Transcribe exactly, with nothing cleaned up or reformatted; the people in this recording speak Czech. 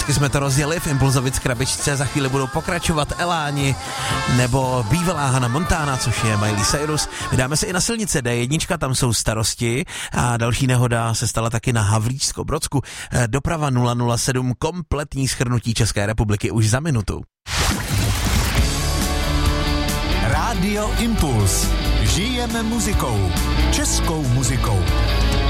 Hezky jsme to rozjeli v Impulzovic krabičce, za chvíli budou pokračovat Eláni nebo bývalá Hannah Montana, což je Miley Cyrus. Vydáme se i na silnice D jedna, tam jsou starosti a další nehoda se stala taky na Havlíčsko-Brodsku. Doprava nula nula sedm, kompletní shrnutí České republiky už za minutu. Rádio Impuls. Žijeme muzikou. Českou muzikou.